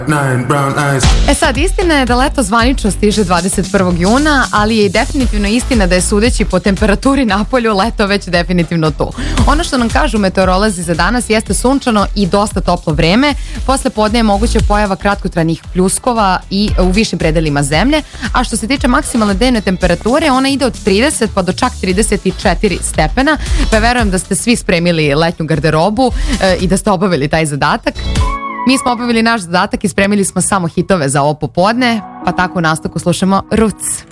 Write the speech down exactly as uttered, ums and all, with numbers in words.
E sad, istina je da leto zvanično stiže dvadeset prvog juna, ali je i definitivno istina da je sudeći po temperaturi napolju leto već definitivno tu. Ono što nam kažu meteorolozi za danas jeste sunčano i dosta toplo vreme. Posle podne je moguća pojava kratkotrajnih pljuskova i u višim predelima zemlje, a što se tiče maksimalne dnevne temperature, ona ide od trideset pa do čak trideset četiri stepena, pa verujem da ste svi spremili letnju garderobu e, i da ste obavili taj zadatak. Mi smo obavili naš zadatak i spremili smo samo hitove za ovo popodne, pa tako u nastavku slušamo Roots.